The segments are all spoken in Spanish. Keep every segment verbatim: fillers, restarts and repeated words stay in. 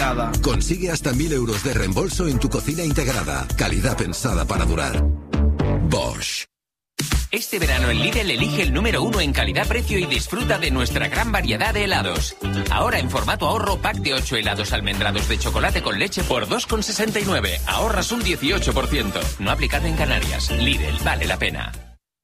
integrada. Consigue hasta mil euros de reembolso en tu cocina integrada. Calidad pensada para durar. Bosch. Este verano en Lidl elige el número uno en calidad-precio y disfruta de nuestra gran variedad de helados. Ahora en formato ahorro, pack de ocho helados almendrados de chocolate con leche por dos con sesenta y nueve. Ahorras un dieciocho por ciento. No aplicado en Canarias. Lidl, vale la pena.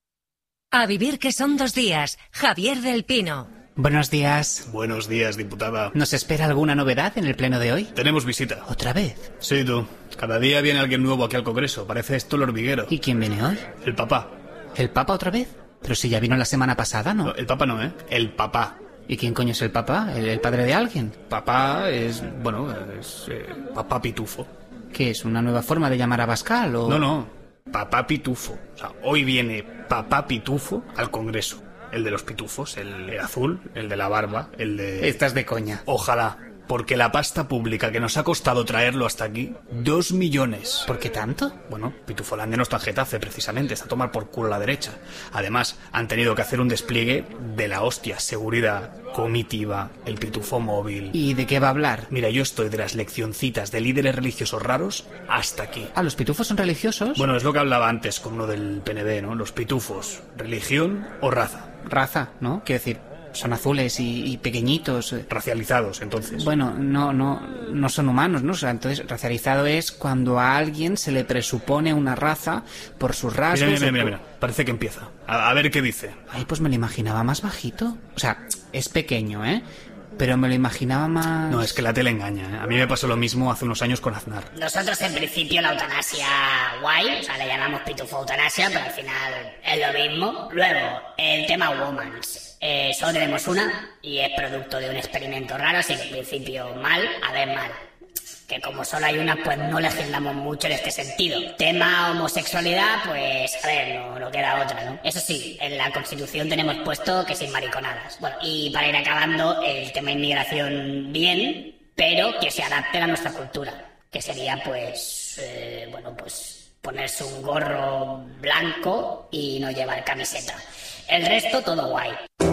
A vivir que son dos días. Javier del Pino. Buenos días. Buenos días, diputada. ¿Nos espera alguna novedad en el pleno de hoy? Tenemos visita. ¿Otra vez? Sí, tú. Cada día viene alguien nuevo aquí al Congreso. Parece esto el hormiguero. ¿Y quién viene hoy? El papá. ¿El Papa otra vez? Pero si ya vino la semana pasada, ¿no? No, el Papa no, ¿eh? El papá. ¿Y quién coño es el papá? ¿El, el padre de alguien? Papá es, bueno, es eh, papá pitufo. ¿Qué es, una nueva forma de llamar a Bascal o...? No, no, papá pitufo. O sea, hoy viene papá pitufo al Congreso. El de los pitufos, el azul, el de la barba, el de... Estás de coña. Ojalá, porque la pasta pública que nos ha costado traerlo hasta aquí, dos millones. ¿Por qué tanto? Bueno, Pitufolandia no está en Getafe, precisamente, está a tomar por culo a la derecha. Además, han tenido que hacer un despliegue de la hostia, seguridad, comitiva, el pitufo móvil... ¿Y de qué va a hablar? Mira, yo estoy de las leccioncitas de líderes religiosos raros hasta aquí. ¿Ah, los pitufos son religiosos? Bueno, es lo que hablaba antes con uno del P N V, ¿no? Los pitufos, religión o raza. Raza, ¿no? Quiero decir, son azules y, y pequeñitos. Racializados, entonces. Bueno, no, no, no son humanos, ¿no? O sea, entonces, racializado es cuando a alguien se le presupone una raza por sus rasgos... Mira, mira, mira, por... mira, parece que empieza. A, a ver qué dice. Ay, pues me lo imaginaba más bajito. O sea, es pequeño, ¿eh? Pero me lo imaginaba más... No, es que la tele engaña, ¿eh? A mí me pasó lo mismo hace unos años con Aznar. Nosotros en principio la eutanasia guay, o sea, le llamamos pitufo eutanasia, pero al final es lo mismo. Luego, el tema Womans. Eh, solo tenemos una y es producto de un experimento raro, así que en principio mal, a ver mal. Que como solo hay una, pues no legislamos mucho en este sentido. Tema homosexualidad, pues a ver, no, no queda otra, ¿no? Eso sí, en la Constitución tenemos puesto que sin mariconadas. Bueno, y para ir acabando, el tema inmigración bien, pero que se adapte a nuestra cultura. Que sería, pues, eh, bueno, pues ponerse un gorro blanco y no llevar camiseta. El resto, todo guay.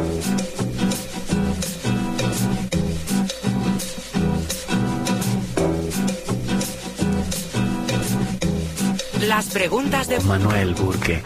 Las preguntas de Manuel Burke.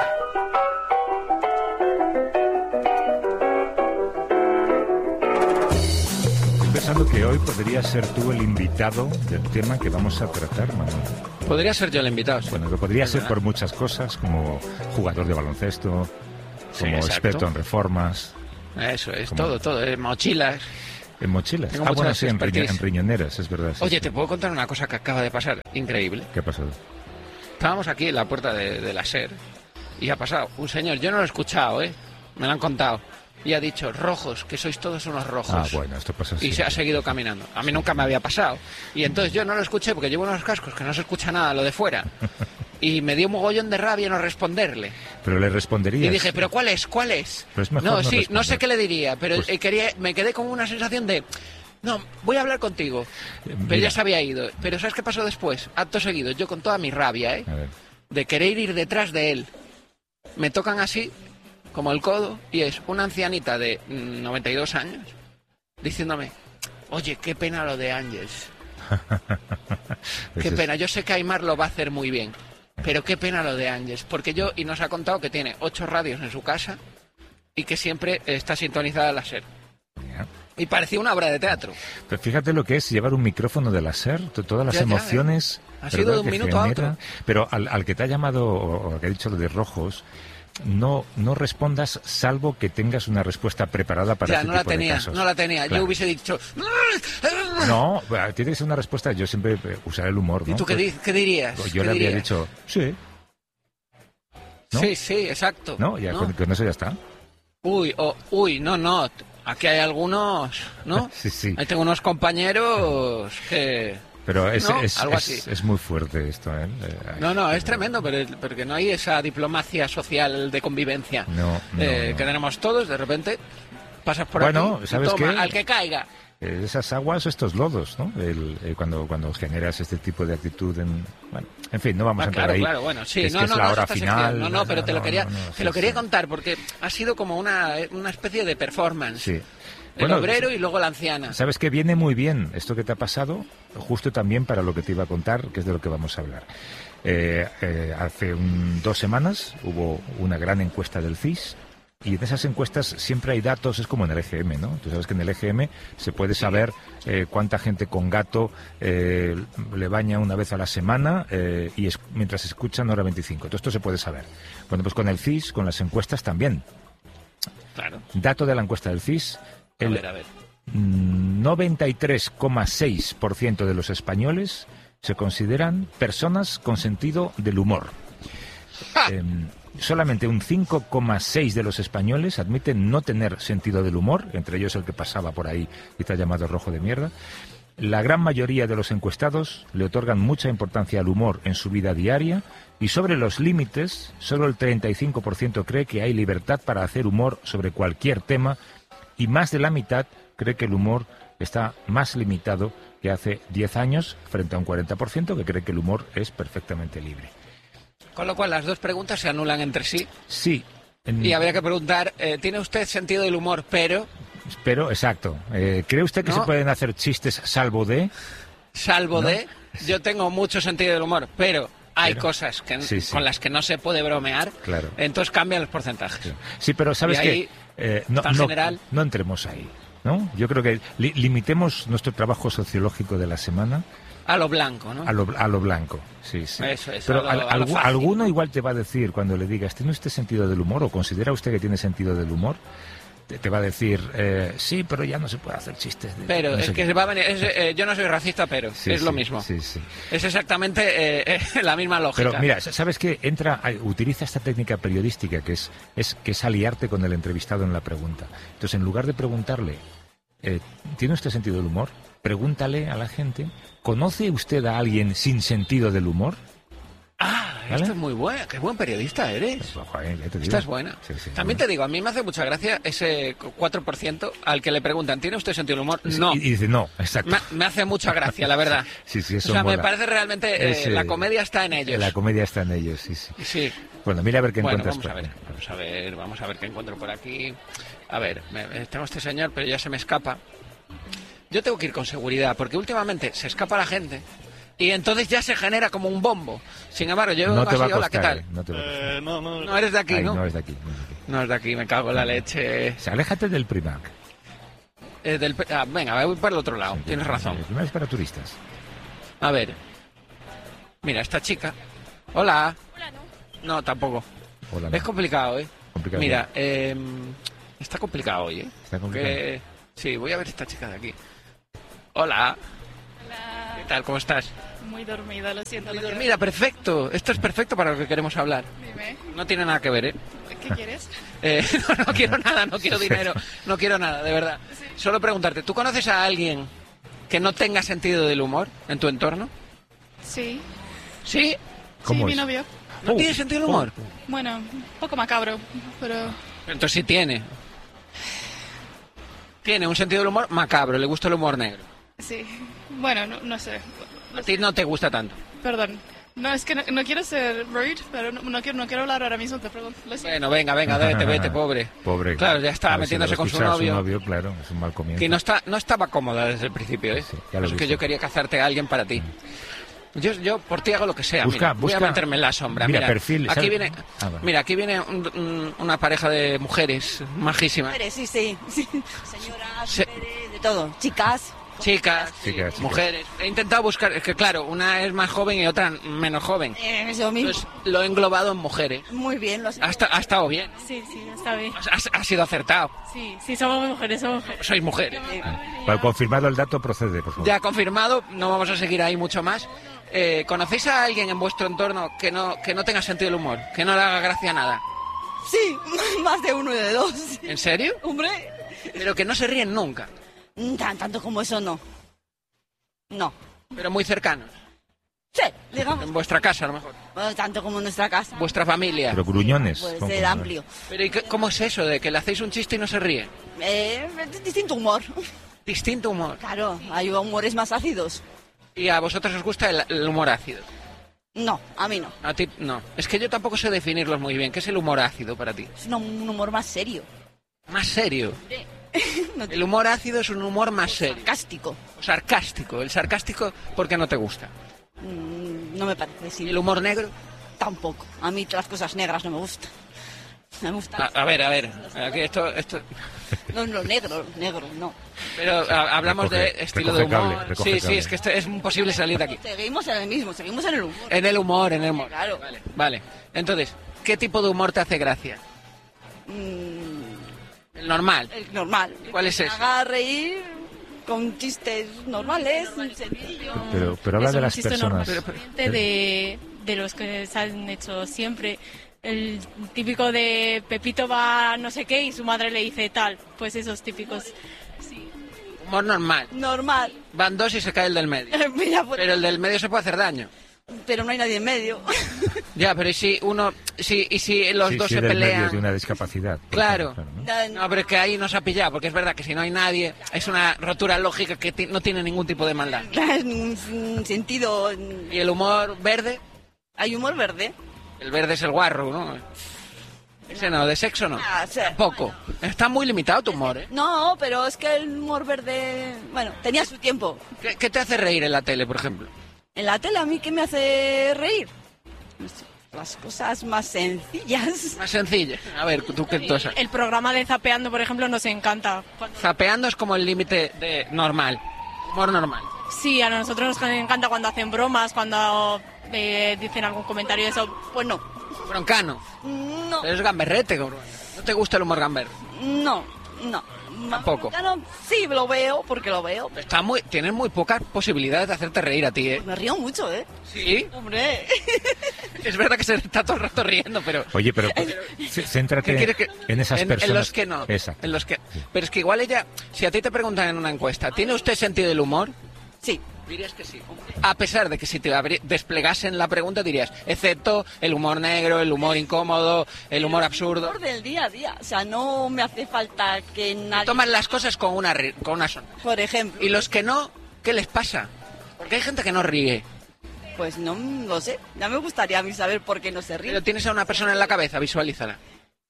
Estoy pensando que hoy podría ser tú el invitado del tema que vamos a tratar, Manuel. Podría ser yo el invitado. Sí. Bueno, lo podría ser por muchas cosas, como jugador de baloncesto, como sí, experto en reformas. Eso es, como... todo, todo, en mochilas. En mochilas. Tengo Ah, bueno, sí, en, riño, expertise. en riñoneras, es verdad. Sí, Oye, sí. ¿te puedo contar una cosa que acaba de pasar? Increíble. ¿Qué ha pasado? Estábamos aquí en la puerta de, de la SER y ha pasado un señor, yo no lo he escuchado, ¿eh? Me lo han contado. Y ha dicho, rojos, que sois todos unos rojos. Ah, bueno, esto pasa así. Y se ha seguido caminando. A mí nunca me había pasado. Y entonces yo no lo escuché porque llevo unos cascos que no se escucha nada, lo de fuera. Y me dio un mogollón de rabia no responderle. Pero le responderías. Y dije, ¿pero cuál es? ¿Cuál es? Pero es mejor no, no sí, responder. no sé qué le diría, pero Pues- eh, quería, me quedé con una sensación de... No, voy a hablar contigo. Pero mira. ya se había ido. Pero ¿sabes qué pasó después? Acto seguido, yo con toda mi rabia, ¿eh? A ver. De querer ir detrás de él. Me tocan así, como el codo, y es una ancianita de mm, noventa y dos años, diciéndome, oye, qué pena lo de Ángels. Qué Ese es- pena, yo sé que Aymar lo va a hacer muy bien, pero qué pena lo de Ángels, porque yo, y nos ha contado que tiene ocho radios en su casa y que siempre está sintonizada la SER. Ya. Y parecía una obra de teatro. Pero fíjate lo que es llevar un micrófono de la SER, t- todas las Ya, ya, emociones. ¿eh? Ha ¿verdad?, sido de un que minuto a genera. otro. Pero al, al que te ha llamado, o al que ha dicho lo de rojos, no, no respondas salvo que tengas una respuesta preparada para Ya, este no la tipo de tenía, casos. no la tenía. Claro. Yo hubiese dicho... No, tiene que ser una respuesta, yo siempre eh, usaré el humor, ¿no? ¿Y tú qué, Pues, di- qué dirías? yo ¿Qué le habría dirías? dicho, sí. ¿No? Sí, sí, exacto. No, ya ¿No? Con, con eso ya está. Uy, oh, uy, no, no. Aquí hay algunos, ¿no? Sí, sí. Ahí tengo unos compañeros que... Pero es, No, es, algo es, así. es muy fuerte esto, ¿eh? Eh, No, no, es tremendo, pero porque no hay esa diplomacia social de convivencia No, no, eh, no. que tenemos todos. De repente pasas por Bueno, aquí y ¿sabes toma, qué? al que caiga. eh, esas aguas, estos lodos, ¿no? El, eh, cuando cuando generas este tipo de actitud en... Bueno, en fin, no vamos Ah, a entrar claro, ahí. claro, bueno, sí, que es, no, que es no, la no, hora esta final. sección, no, no, pero te lo quería, no, no, te sí, lo quería sí. contar porque ha sido como una, una especie de performance. Sí. El Bueno, obrero y luego la anciana. ¿Sabes qué? Viene muy bien esto que te ha pasado, justo también para lo que te iba a contar, que es de lo que vamos a hablar. Eh, eh, hace un, dos semanas hubo una gran encuesta del C I S, y en esas encuestas siempre hay datos, es como en el E G M, ¿no? Tú sabes que en el E G M se puede saber eh, cuánta gente con gato eh, le baña una vez a la semana eh, y es, mientras escuchan hora veinticinco. Todo esto se puede saber. Bueno, pues con el C I S, con las encuestas también. Claro. Dato de la encuesta del C I S. A El ver, a ver. noventa y tres coma seis por ciento de los españoles se consideran personas con sentido del humor. Eh, solamente un cinco coma seis de los españoles admiten no tener sentido del humor, entre ellos el que pasaba por ahí y te ha llamado rojo de mierda. La gran mayoría de los encuestados le otorgan mucha importancia al humor en su vida diaria, y sobre los límites, solo el treinta y cinco por ciento cree que hay libertad para hacer humor sobre cualquier tema, y más de la mitad cree que el humor está más limitado que hace diez años, frente a un cuarenta por ciento que cree que el humor es perfectamente libre. Con lo cual las dos preguntas se anulan entre sí. Sí. En... Y habría que preguntar, eh, ¿tiene usted sentido del humor, pero...? Pero, exacto. Eh, ¿Cree usted que ¿No? se pueden hacer chistes salvo de...? Salvo ¿No? de... Yo tengo mucho sentido del humor, pero hay Pero- cosas que, Sí, sí. con las que no se puede bromear. Claro. Entonces cambian los porcentajes. Sí, sí, pero sabes Y ahí, que eh, no, tan no, general. no entremos ahí, ¿no? Yo creo que li- limitemos nuestro trabajo sociológico de la semana A lo blanco, ¿no? a lo, a lo blanco. Sí, sí. Eso es, Pero a lo- al- a lo algu- fácil. alguno igual te va a decir cuando le digas, ¿tiene usted sentido del humor o considera usted que tiene sentido del humor? Te, te va a decir, eh, sí, pero ya no se puede hacer chistes. De, Pero no es sé que qué". se va a venir... es, eh, yo no soy racista, pero Sí, es lo sí, mismo. Sí, sí. Es exactamente eh, eh, la misma lógica. Pero mira, ¿sabes qué? Entra, a- utiliza esta técnica periodística que es, es, que es aliarte con el entrevistado en la pregunta. Entonces, en lugar de preguntarle, eh, ¿tiene usted sentido del humor? Pregúntale a la gente, ¿conoce usted a alguien sin sentido del humor? Ah, ¿Vale? esto es muy bueno. Qué buen periodista eres. Pues, joder, ya te digo. Esta es buena. Sí, sí, También no. te digo, a mí me hace mucha gracia ese cuatro por ciento al que le preguntan, ¿tiene usted sentido del humor? Sí, No. Y, y dice, no, exacto. Me, me hace mucha gracia, la verdad. Sí, sí, eso O sea, me mola. parece realmente... eh, Ese- la comedia está en ellos. La comedia está en ellos, sí, sí. Sí. Bueno, mira a ver qué Bueno, encuentras. vamos a por ver, aquí. vamos a ver, vamos a ver qué encuentro por aquí. A ver, me- me- tengo este señor, pero ya se me escapa. Yo tengo que ir con seguridad, porque últimamente se escapa la gente y entonces ya se genera como un bombo. Sin embargo, yo No vengo te va a así, hola, ¿qué costar, tal? eh, no te va a costar. Eh, no, no. No eres de aquí, Ay, ¿no? no es de aquí. No es de aquí. No es de aquí, me cago en la leche. O sea, aléjate del Primark. Eh, del pe- ah, venga, voy para el otro lado, tienes razón. El Primark es para turistas. A ver. Mira, esta chica. Hola. Hola, no. No, tampoco. Hola, no. Es complicado, ¿eh? Complicado. Mira, eh, está complicado hoy, ¿eh? Está complicado. Que- Sí, voy a ver esta chica de aquí. Hola, Hola. ¿qué tal? ¿Cómo estás? Muy dormida, lo siento. Muy lo quiero- dormida, perfecto. Esto es perfecto para lo que queremos hablar. Dime, No tiene nada que ver, ¿eh? ¿qué quieres? Eh, no, no quiero nada, no quiero dinero, no quiero nada, de verdad. Sí. Solo preguntarte, ¿tú conoces a alguien que no tenga sentido del humor en tu entorno? Sí. ¿Sí? ¿Cómo sí, mi es? novio. ¿No Oh, tiene sentido del humor? Bueno, un poco macabro, pero... Entonces sí tiene. Tiene un sentido del humor macabro, le gusta el humor negro. Sí. Bueno, no, no sé. A ti no te gusta tanto. Perdón. No, es que no, no quiero ser rude, pero no, no quiero, no quiero hablar ahora mismo, te pregunto. Lo siento. Bueno, venga, venga, vete, vete, pobre. Pobre. Claro, ya está A ver si metiéndose lo con su escucha novio. Su novio, claro, es un mal comienzo. Que no, está, no estaba cómoda desde el principio, ¿eh? Sí, ya lo he es que visto. yo quería cazarte a alguien para ti. Yo, yo por ti hago lo que sea. Busca- mira, voy busca- a meterme en la sombra. mira, Mira, perfil, aquí ¿sabes? viene, Ah, vale. mira, aquí viene un- un- una pareja de mujeres majísimas, Sí, sí, sí. Señoras, Se- mujeres, de todo. Chicas. chicas, Chicas, chicas. mujeres. He intentado buscar, es que claro, una es más joven y otra menos joven. Eh, eso mismo. Entonces lo he englobado en mujeres. Muy bien, lo has Ha, esta- ha estado bien, Sí, sí, está bien. ha, ha sido acertado. Sí, sí, somos mujeres, somos mujeres. Sois mujeres. Para confirmado el dato, procede, por favor. Ya confirmado, no vamos a seguir ahí mucho más. Eh, ¿Conocéis a alguien en vuestro entorno que no, que no tenga sentido del humor? Que no le haga gracia nada. Sí, más de uno y de dos. ¿En serio? Hombre, Pero que no se ríen nunca. mm, tan, tanto como eso no. No. Pero muy cercanos. Sí, digamos. En vuestra casa, a lo mejor. Bueno, tanto como en nuestra casa. Vuestra familia. Pero gruñones. Puede ¿cómo? ser amplio. Pero ¿y qué- cómo es eso de que le hacéis un chiste y no se ríe? Eh, distinto humor. Distinto humor. Claro, hay humores más ácidos. ¿Y a vosotros os gusta el, el humor ácido? No, a mí no. A ti no. Es que yo tampoco sé definirlos muy bien. ¿Qué es el humor ácido para ti? Es un, un humor más serio. ¿Más serio? No te- El humor ácido es un humor más serio. Sarcástico. O sarcástico. El sarcástico, ¿por qué no te gusta? Mm, no me parece, ¿Y sí. el humor negro? Tampoco. A mí las cosas negras no me gustan. Me gustan. A, a ver, a ver. Aquí esto, esto... No, no, negro, negro, no. Pero a- hablamos Recoge- de estilo de recoge humor. cable, recoge sí, sí, cable. es que esto es imposible salir de aquí. Seguimos en el mismo, seguimos en el humor. En el humor, en el humor. Claro. Vale, vale. Entonces, ¿qué tipo de humor te hace gracia? Mm, El normal. el normal. ¿Cuál es Que ese? me haga reír con chistes normales, sencillos. Pero, pero habla Es de un las chiste personas. normal, de, de los que se han hecho siempre. El típico de Pepito va a no sé qué y su madre le dice tal. Pues esos típicos. Sí. Humor normal. Normal. Van dos y se cae el del medio. Mira, pues- Pero el del medio se puede hacer daño. pero no hay nadie en medio. Ya, pero ¿y si uno, si, y si los Sí, dos sí, se del medio pelean? de una discapacidad. por Claro. ejemplo, claro, ¿no? No, pero es que ahí nos ha pillado, porque es verdad que si no hay nadie, es una rotura lógica que ti- no tiene ningún tipo de maldad. En sentido. ¿Y el humor verde? Hay humor verde. El verde es el guarro, ¿no? Ese no, de sexo no. Ah, sí. Poco. Está muy limitado tu humor, ¿eh? No, pero es que el humor verde. Bueno, tenía su tiempo. ¿Qué, qué te hace reír en la tele, por ejemplo? En la tele, ¿a mí qué me hace reír? Las cosas más sencillas. Más sencilla. A ver, tú qué tú sabes. El programa de Zapeando, por ejemplo, nos encanta. Cuando- Zapeando es como el límite de normal. Humor normal. Sí, a nosotros nos encanta cuando hacen bromas, cuando eh, dicen algún comentario de eso. Pues no. Broncano. No. Pero es gamberrete, cabrón. ¿No te gusta el humor gamber? No. No. Tampoco. Ya no- sí, lo veo, porque lo veo. pero Está muy, tienes muy pocas posibilidades de hacerte reír a ti, ¿eh? Me río mucho, ¿eh? Sí. Hombre. Es verdad que se está todo el rato riendo, pero... Oye, pero c- céntrate ¿Qué quieres que- en esas en, personas. en los que no. Exacto. En los que... Pero es que igual ella... Si a ti te preguntan en una encuesta, ¿tiene usted sentido del humor? Sí. Dirías que sí. A pesar de que si te abri- desplegasen la pregunta dirías, excepto el humor negro, el humor incómodo, el humor absurdo. Humor del día a día. O sea, no me hace falta que nadie. Toman las cosas con una, ri- con una sonrisa. Por ejemplo. Y los que no, ¿qué les pasa? Porque hay gente que no ríe. Pues no lo sé. Ya me gustaría a mí saber por qué no se ríe. Pero tienes a una persona en la cabeza, visualízala.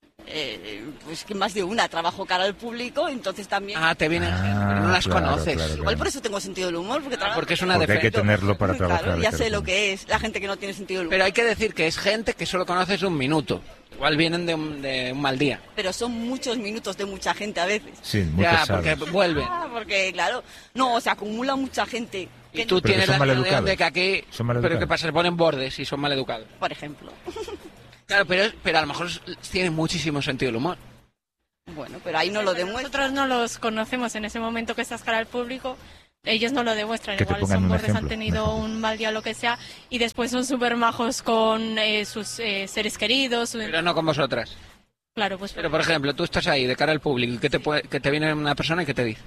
Eh, pues que más de una. Trabajo cara al público, entonces también. Ah, te vienen, Ah, pero no las claro, conoces. claro, Igual por eso tengo sentido del humor, porque trabajo. Porque es una Porque hay que defensa. tenerlo para trabajar. Claro, ya claro. sé lo que es la gente que no tiene sentido del humor. Pero hay que decir que es gente que solo conoces un minuto. Igual vienen de un, de un mal día. Pero son muchos minutos de mucha gente a veces. Sí, muy Ya, pesados. porque vuelven. Ah, porque claro, no, se acumula mucha gente. Y Que tú no- Pero tienes que la son sensación maleducados. de que aquí... Son pero maleducados. ¿qué pasa? Se ponen bordes y son maleducados. Por ejemplo. Claro, pero, pero a lo mejor tienen muchísimo sentido el humor. Bueno, pero ahí no lo demuestra. Nosotros no los conocemos en ese momento que estás cara al público. Ellos no lo demuestran, Que te igual pongan son un bordes, han ejemplo. tenido un mal día o lo que sea, y después son súper majos con eh, sus eh, seres queridos. su- Pero no con vosotras. Claro, pues Pero, por ejemplo, tú estás ahí de cara al público y que te, puede- que te viene una persona y que te dice.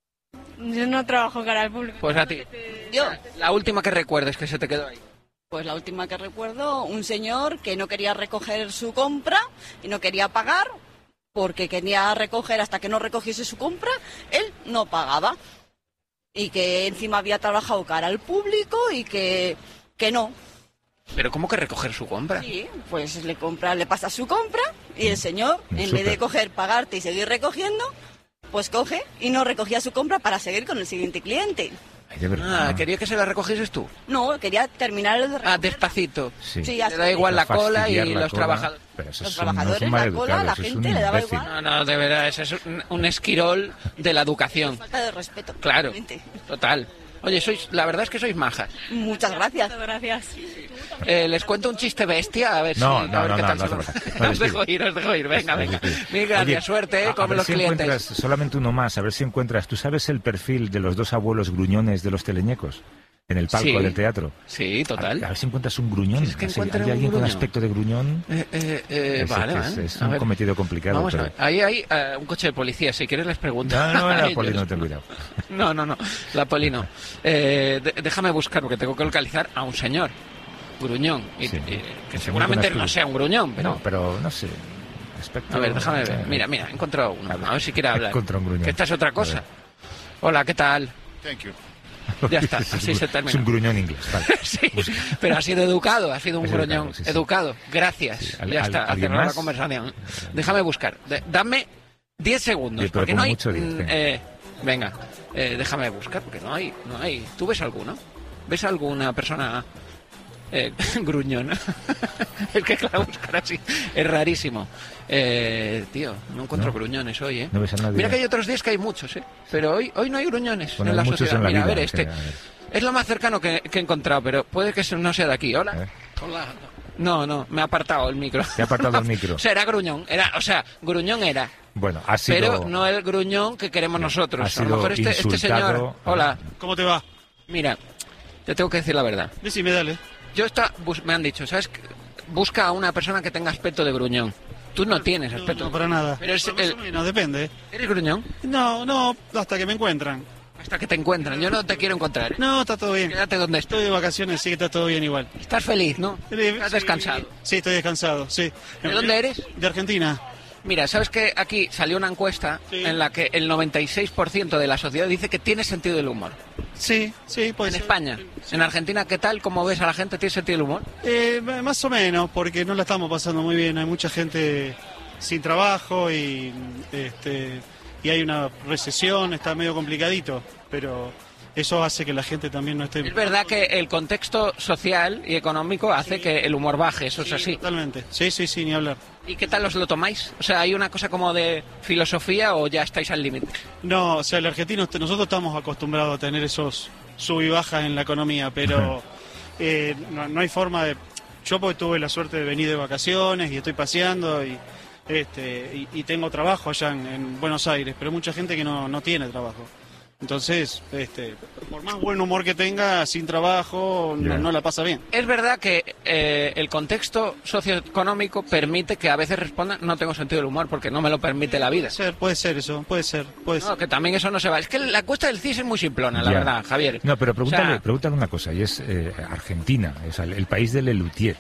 yo no trabajo cara al público. Pues a ti. Yo, La última que recuerdes que se te quedó ahí. pues la última que recuerdo, un señor que no quería recoger su compra y no quería pagar porque quería recoger hasta que no recogiese su compra, él no pagaba. Y que encima había trabajado cara al público y que, que no. Pero ¿cómo que recoger su compra? Sí, pues le compra, le pasa su compra y el señor, Mm, en vez de súper. coger, pagarte y seguir recogiendo, pues coge y no recogía su compra para seguir con el siguiente cliente. Ay, de verdad. Ah, quería que se la recogieses tú. No, quería terminar el de Ah, recoger. despacito. Sí. Sí, Le hasta da igual la cola y Fastidiar la los cola, trabajadores. Pero eso Los es un- no trabajadores, son la maleducados, cola, la eso es gente un le daba imbécil. igual. No, no, de verdad, ese es un, un esquirol de la educación. Falta de respeto. Claro, realmente. total. Oye, sois, la verdad es que sois majas. Muchas gracias. Muchas gracias. Eh, ¿Les cuento un chiste bestia? A ver si... No, a no, ver no, qué no, tal no se hace va. falta. No, Os dejo despido. ir, os dejo ir. Venga, venga. Mil gracias, Oye, suerte eh, a- a con ver los si clientes. encuentras solamente uno más, a ver si encuentras. ¿Tú sabes el perfil de los dos abuelos gruñones de los teleñecos? En el palco Sí. del teatro. Sí, A, total. a ver si encuentras un gruñón. Si es que Así, encuentran ¿hay un alguien con gruñón. aspecto de gruñón? Eh, eh, eh, Ese vale, que vale. es, es A un ver. cometido complicado. Vamos pero- a ver. Ahí hay eh, un coche de policía. Si quieres les pregunto. No, no, a la ellos. poli, no, ten cuidado. No, no, no. La poli no. Eh, de- déjame buscar porque tengo que localizar a un señor. Gruñón. Y, Sí. y- que Muy seguramente conocido. no sea un gruñón, pero... No, pero no sé. Aspecto- A ver, déjame ver. eh, Mira, mira, he encontrado uno. A ver. A ver si quiere hablar. Encontré un gruñón. Que esta es otra A cosa. ver. Hola, ¿qué tal? Thank you. Ya está, así se termina. Es un gruñón inglés, vale. Sí, pero ha sido educado, ha sido un Es gruñón educado, sí, sí. educado. Gracias. Sí, ¿al- Ya al- está, a ¿alguien cerrar la más? conversación. Déjame buscar. De- dame diez segundos, Sí, pero porque como no hay... mucho diez, mm, sí. eh, venga, eh, déjame buscar, porque no hay, no hay. ¿Tú ves alguno? ¿Ves alguna persona eh, gruñona? Es que claro, buscar así es rarísimo. Eh, tío, no encuentro ¿No? gruñones hoy, ¿eh? No ves a nadie. Mira que hay otros días que hay muchos, ¿eh? Pero hoy, hoy no hay gruñones Bueno, en la hay muchos sociedad. en la Mira, a vida, ver, este... que- a ver. Es lo más cercano que, que he encontrado, pero puede que no sea de aquí. Hola. A ver. Hola. No, no, me ha apartado el micro. Te ha apartado el micro. O sea, era gruñón. Era, o sea, gruñón era. Bueno, ha sido... Pero no el gruñón que queremos nosotros. ha A lo sido mejor este, este insultado. señor... Hola. ¿Cómo te va? Mira, te tengo que decir la verdad. Decime, dale. Yo está, bus- me han dicho, ¿sabes? qué? Busca a una persona que tenga aspecto de gruñón. Tú no tienes No, aspecto. no, para nada. Pero es Más el- o menos, depende. ¿Eres gruñón? No, no, hasta que me encuentran. Hasta que te encuentran. Yo no te quiero encontrar. ¿eh? No, está todo bien. Quédate donde estás. Estoy de vacaciones, sí que está todo bien igual. Estás feliz, ¿no? Estás Sí, descansado. Sí, estoy descansado, sí. ¿De dónde eres? De Argentina. Mira, ¿sabes que aquí salió una encuesta Sí. en la que el noventa y seis por ciento de la sociedad dice que tiene sentido del humor? Sí, sí, pues. En España. En Argentina, ¿qué tal? ¿Cómo ves a la gente? ¿Tiene sentido del humor? Eh, más o menos, porque no la estamos pasando muy bien. Hay mucha gente sin trabajo y este y hay una recesión, está medio complicadito, pero eso hace que la gente también no esté... Es verdad que el contexto social y económico hace Sí. que el humor baje, eso es Sí, así. totalmente. Sí, sí, sí, ni hablar. ¿Y qué tal os lo tomáis? O sea, ¿hay una cosa como de filosofía o ya estáis al límite? No, o sea, el argentino, nosotros estamos acostumbrados a tener esos sub y bajas en la economía, pero eh, no, no hay forma de... Yo porque tuve la suerte de venir de vacaciones y estoy paseando y este y, y tengo trabajo allá en, en Buenos Aires, pero hay mucha gente que no, no tiene trabajo. Entonces, este, por más buen humor que tenga, sin trabajo, no, Ya. no la pasa bien. Es verdad que eh, el contexto socioeconómico permite que a veces respondan no tengo sentido del humor porque no me lo permite la vida. Puede ser, puede ser eso, puede ser, puede No, ser. que también eso no se va. Es que la encuesta del C I S es muy simplona, la Ya. verdad, Javier. No, pero pregúntale, O sea, pregúntale una cosa, y es eh, Argentina, es el, el país del Lelutier.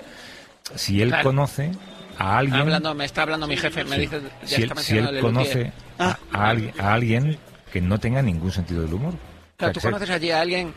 Si él Claro. conoce a alguien... hablando, me está hablando mi jefe, me Sí. dice, ya si está él, si él mencionando el conoce Lelutier. Ah. a, a alguien, a alguien que no tenga ningún sentido del humor. O sea, Claro, tú que sea- conoces allí a alguien,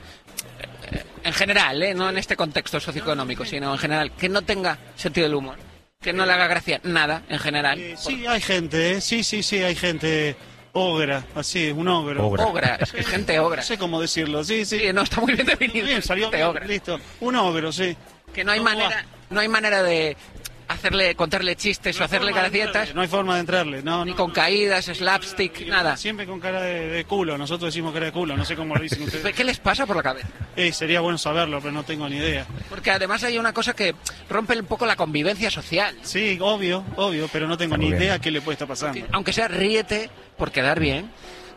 eh, en general, ¿eh? No en este contexto socioeconómico, sino en general, que no tenga sentido del humor, que no le haga gracia nada, en general. Eh, sí, hay gente, ¿eh? sí, sí, sí, hay gente ogra, así, un ogro. Ogra. Ogra, es que es gente ogra. No sé cómo decirlo, sí, sí. Sí, no está muy bien definido. Bien, salió gente bien, ogra. listo. Un ogro, sí. Que no hay ¿Cómo manera, no hay manera de hacerle, contarle chistes o hacerle forma de gracietas, entrarle, No hay forma de entrarle, no, ni no, con no. caídas, slapstick, nada. Siempre con cara de, de culo, nosotros decimos cara de culo, no sé cómo lo dicen ustedes. ¿Qué les pasa por la cabeza? Eh, sería bueno saberlo, pero no tengo ni idea. Porque además hay una cosa que rompe un poco la convivencia social. Sí, obvio, obvio, pero no tengo Está ni muy bien. idea qué le puede estar pasando. Aunque sea ríete por quedar bien.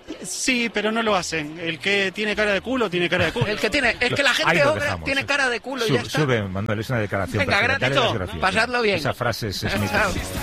Sí, pero no lo hacen. El que tiene cara de culo, tiene cara de culo. El que tiene, es que la Ahí gente lo ogra dejamos, tiene sí. cara de culo y Sub- ya está. Sube, Manuel, es una declaración. Venga, para que la gratis, cara es graciosa. pasadlo bien. Esa frase es, es Chao. mítica.